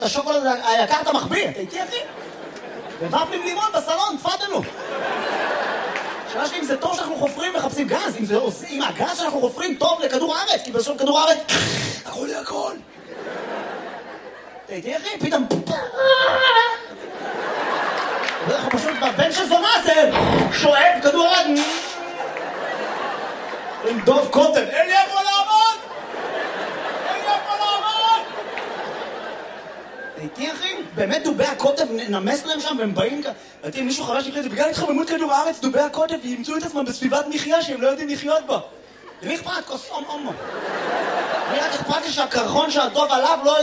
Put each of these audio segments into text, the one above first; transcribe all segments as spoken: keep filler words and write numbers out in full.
השוקולד היקר אתה מחביא, אתה איתי אחי? ובפלים לימון בסלון, תפדלו. שאלה שלי אם זה טוב שאנחנו חופרים מחפשים גז, אם, זה, אם הגז שאנחנו חופרים טוב לכדור הארץ, כי בסוף כדור הארץ, הכל לי הכל. אתה איתי אחי? פתאום... אנחנו פשוט בבן של זונה זה שואב כדור הארץ. עם דוב קוטב, אין לי איפה לעמוד! אין לי איפה לעמוד! איתי אחי? באמת דובי הקוטב נמס להם שם והם באים כאן. ואתי, מישהו חרש לי את זה, בגלל התחממות כדור הארץ, דובי הקוטב ימצאו את עצמם בסביבת מחיה שהם לא יודעים לחיות בה. למי אכפת? כוס אום אומו. אני רק אכפת לי שהקרחון שהדוב עליו לא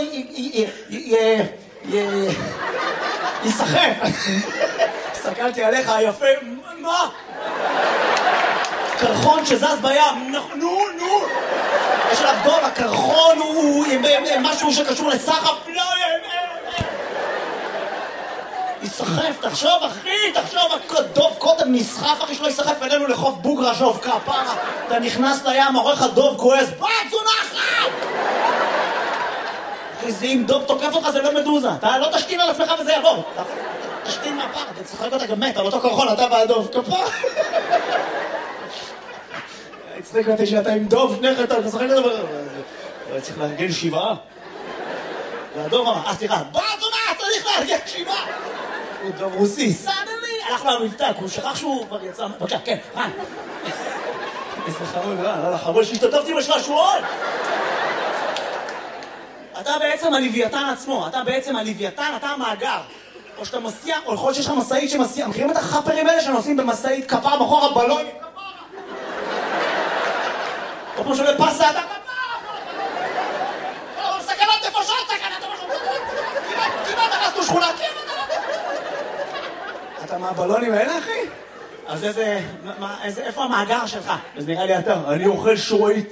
יסחף. הסתכלתי עליך היפה, מה? קרחון שזז בים, נו, נו. יש עליו דוב, הקרחון הוא משהו שקשור לסחף, לא, יסחף, תחשוב אחי, תחשוב, דוב קודם נסחף אחי שלא יסחף אלינו לחוף בוגרה שוב כפרה, אתה נכנס לים, עורך הדוב כועס, בת זונחת! אחי, זה אם דוב תוקף אותך זה לא מדוזה, אתה לא תשתין על עצמך וזה יעבור, תשתין מהפר, אתה צחק אותה גם מת, על אותו קרחון, אתה והדוב, כפרה. הצחיק אותי שאתה עם דוב, שניך אתה משחק את זה, אבל צריך לארגן שבעה. והדוב אמר, אה סליחה, בת זונחת, צריך לארגן שבעה! הוא דוב רוסי, סדלי! הלך לו המבטא, הוא שכח שהוא כבר יצא... בבקשה, כן, רן. איזה חמוד, רן, לא לחמוד שהשתתפתי בשעשועון! אתה בעצם הלוויתן עצמו, אתה בעצם הלוויתן, אתה המאגר. או שאתה מסיע, או יכול להיות שיש לך מסעית שמסיע, מכירים את החפרים האלה שנוסעים במסעית כפר בחור הבלון? או כמו שעולה פסה, אתה כפר! אבל סכנת נפשות, סכנת נפשות! כמעט הרסנו שכונה, כמעט! אתה מהבלונים האלה, אחי? אז איזה... איפה המאגר שלך? אז נראה לי אתה. אני אוכל שורית.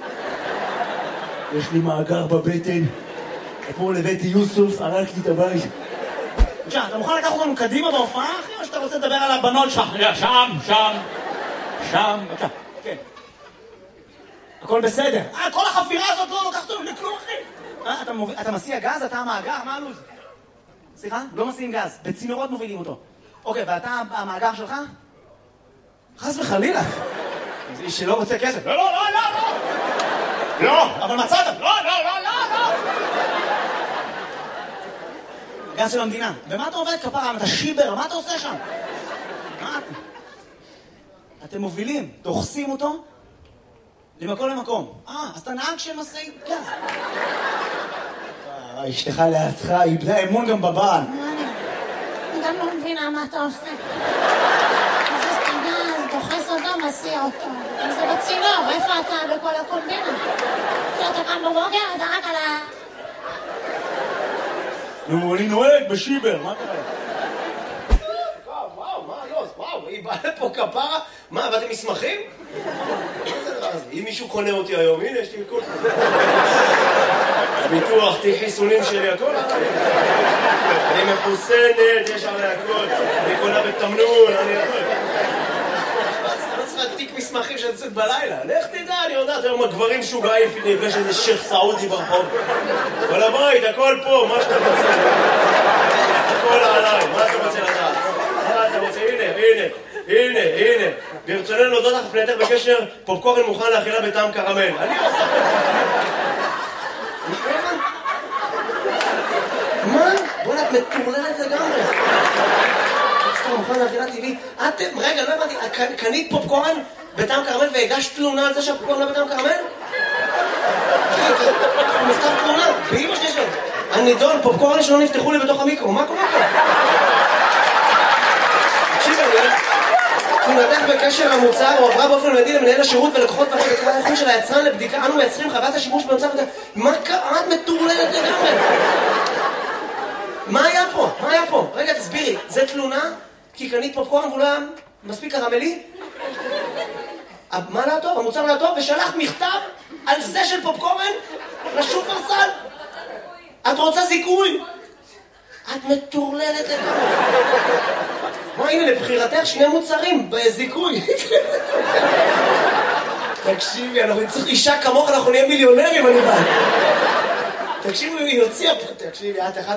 יש לי מאגר בבטן. אתמול הבאתי יוסוף, הרקתי את הבית. בבקשה, אתה מוכן לקחת אותנו קדימה בהופעה, אחי? או שאתה רוצה לדבר על הבנות שלך? שם, שם, שם, בבקשה. כן. הכל בסדר. אה, כל החפירה הזאת לא לוקחת אותנו לכלום, אחי. אתה מסיע גז? אתה המאגר? מה הלו"ז? סליחה? לא מסיעים גז. בצינורות מובילים אותו. אוקיי, ואתה המאגר שלך? חס וחלילה. זה איש שלא רוצה כסף. לא, לא, לא, לא, לא. לא, אבל מצאת. לא, לא, לא, לא, לא. גז של המדינה. ומה אתה עובד כפרה? אתה שיבר, מה אתה עושה שם? מה? אתם מובילים, דוחסים אותו למקום למקום. אה, אז אתה נהג של משאית גז. אשתך לידך, איבדה אמון גם בבעל. אני גם לא מבינה מה אתה עושה. זה סטגז, דוחס אותו, מסיע אותו. זה בצינור, איפה אתה בכל הקומבינה? אתה קם בבוקר, אתה רק על ה... נו, אני נוהג בשיבר, מה קרה? וואו, וואו, מה לא? וואו, היא באה לפה כפרה? מה, באתם מסמכים? אם מישהו קונה אותי היום, הנה, יש לי כל... ביטוח, תיק חיסונים שלי, הכל. אני מחוסנת, יש עלי הכל. אני קונה בתמנון, אני הכל. אני לא צריכה תיק מסמכים שאני יוצאת בלילה. לך תדע, אני יודעת, היום הגברים שוגעים, נפגש איזה שייך סעודי ברחוב. כל הבית, הכל פה, מה שאתה רוצה. הכל עליי, מה אתה רוצה לדעת? מה אתה רוצה? הנה, הנה, הנה, הנה. ברצוננו להודות לך פנייתך בקשר, פופקורן מוכן לאכילה בטעם קרמל. אני עושה... מה? בוא'נה, את מטורללת לגמרי. פופקורן מוכן לאכילה טבעית. את... רגע, לא הבנתי, קנית פופקורן בטעם קרמל והגשת תלונה על זה שהפופקורן לא בטעם קרמל? הוא מכתב תלונה, באמא שלי שלו. הנידון, פופקורן שלא נפתחו לי בתוך המיקרו, מה קורה פה? תקשיב, אני... תלונתך בקשר המוצר הועברה באופן מיידי למנהל השירות ולקוחות ועדת בקרת האיכות של היצרן לבדיקה. אנו מייצרים חוות השימוש במוצר וזה... מה קרה? את מטורללת לגמרי? מה היה פה? מה היה פה? רגע, תסבירי. זה תלונה? כי קנית פופקורן והוא לא היה מספיק קרמלי? מה לא טוב? המוצר לא טוב? ושלחת מכתב על זה של פופקורן לשופרסל? את רוצה זיכוי? את מטורללת לגמרי. מה, הנה, לבחירתך שני מוצרים בזיכוי. תקשיבי, אנחנו נצטרך אישה כמוך, אנחנו נהיה מיליונרים, אני בא. תקשיבו, היא הוציאה פה, תקשיבי, את אחת